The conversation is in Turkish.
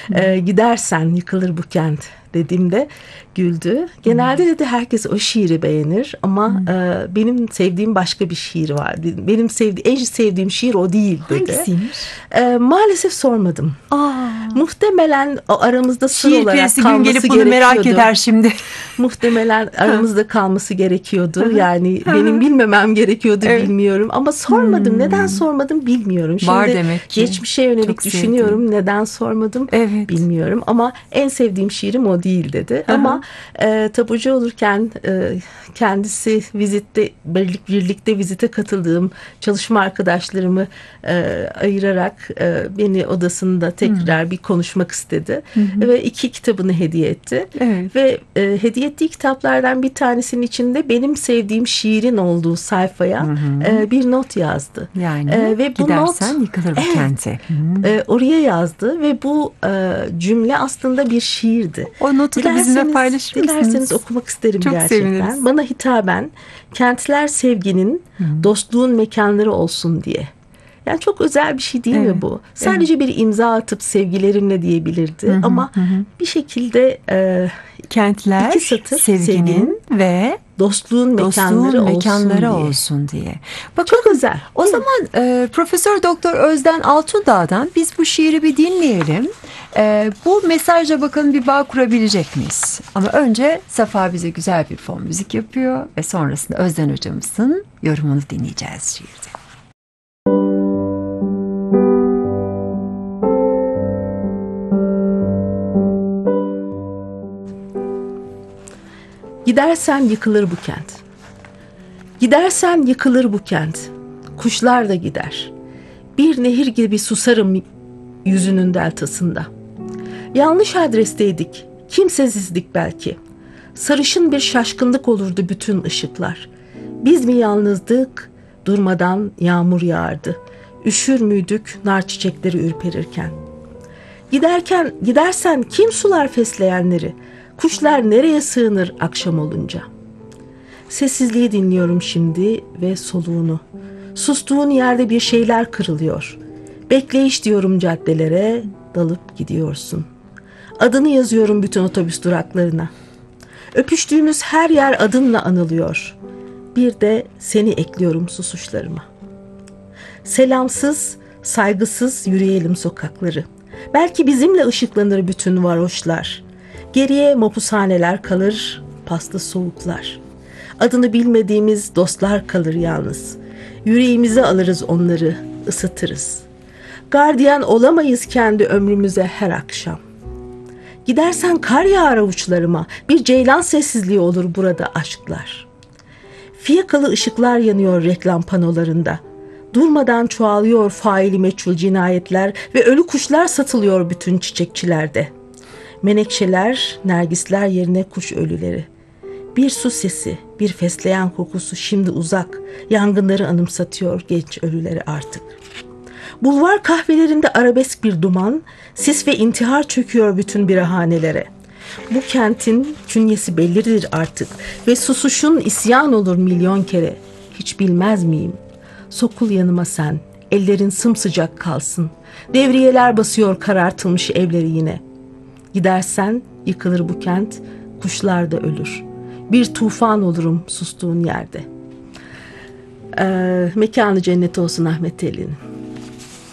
Gidersen yıkılır bu kent dediğimde güldü. Genelde dedi herkes o şiiri beğenir ama benim sevdiğim başka bir şiir var. Benim en sevdiğim şiir o değil dedi. Hangisiymiş? Maalesef sormadım. Muhtemelen o aramızda sır Şiir olarak perisi kalması gün gelip bunu gerekiyordu. merak eder şimdi. Muhtemelen aramızda kalması gerekiyordu. Yani benim bilmemem gerekiyordu, bilmiyorum. Ama sormadım. Neden sormadım bilmiyorum. Şimdi var demek ki. Geçmişe yönelik düşünüyorum. Neden sormadım bilmiyorum. Ama en sevdiğim şiirim o değil dedi. Ama tabucu olurken kendisi birlikte vizite katıldığım çalışma arkadaşlarımı ayırarak beni odasında tekrar bir konuşmak istedi. Ve 2 kitabını hediye etti. Ve hediye ettiği kitaplardan bir tanesinin içinde benim sevdiğim şiirin olduğu sayfaya bir not yazdı. Yani ve bu gidersen not, yıkılır bu kente. Oraya yazdı ve bu cümle aslında bir şiirdi. O notu da bizimle paylaşır mısınız? Dilerseniz okumak isterim. Çok gerçekten. Seviniriz. Bana hitaben kentler sevginin, dostluğun mekanları olsun diye. Yani çok özel bir şey değil mi bu? Sadece bir imza atıp sevgilerimle diyebilirdi. Ama bir şekilde kentler sevginin ve dostluğun mekanları olsun diye. Bakın, çok özel. O zaman Profesör Doktor Özden Altundağ'dan biz bu şiiri bir dinleyelim. Bu mesajla bakalım bir bağ kurabilecek miyiz? Ama önce Safa bize güzel bir fon müzik yapıyor ve sonrasında Özden hocamızın yorumunu dinleyeceğiz şiirde. Gidersen yıkılır bu kent. Gidersen yıkılır bu kent. Kuşlar da gider. Bir nehir gibi susarım yüzünün deltasında. Yanlış adresteydik. Kimsesizdik belki. Sarışın bir şaşkınlık olurdu bütün ışıklar. Biz mi yalnızdık? Durmadan yağmur yağardı. Üşür müydük nar çiçekleri ürperirken? Gidersen kim sular fesleğenleri? Kuşlar nereye sığınır akşam olunca? Sessizliği dinliyorum şimdi ve soluğunu. Sustuğun yerde bir şeyler kırılıyor. Bekleyiş diyorum caddelere, dalıp gidiyorsun. Adını yazıyorum bütün otobüs duraklarına. Öpüştüğümüz her yer adınla anılıyor. Bir de seni ekliyorum susuşlarıma. Selamsız, saygısız yürüyelim sokakları. Belki bizimle ışıklanır bütün varoşlar. Geriye mapushaneler kalır, paslı soğuklar. Adını bilmediğimiz dostlar kalır yalnız. Yüreğimize alırız onları, ısıtırız. Gardiyan olamayız kendi ömrümüze her akşam. Gidersen kar yağar avuçlarıma, bir ceylan sessizliği olur burada aşklar. Fiyakalı ışıklar yanıyor reklam panolarında. Durmadan çoğalıyor faili meçhul cinayetler ve ölü kuşlar satılıyor bütün çiçekçilerde. Menekşeler, nergisler yerine kuş ölüleri. Bir su sesi, bir fesleğen kokusu şimdi uzak. Yangınları anımsatıyor genç ölüleri artık. Bulvar kahvelerinde arabesk bir duman, sis ve intihar çöküyor bütün birahanelere. Bu kentin künyesi bellidir artık ve susuşun isyan olur milyon kere. Hiç bilmez miyim? Sokul yanıma sen, ellerin sımsıcak kalsın. Devriyeler basıyor karartılmış evleri yine. Gidersen yıkılır bu kent, kuşlar da ölür. Bir tufan olurum sustuğun yerde. Mekanı cennet olsun Ahmet Eli'nin.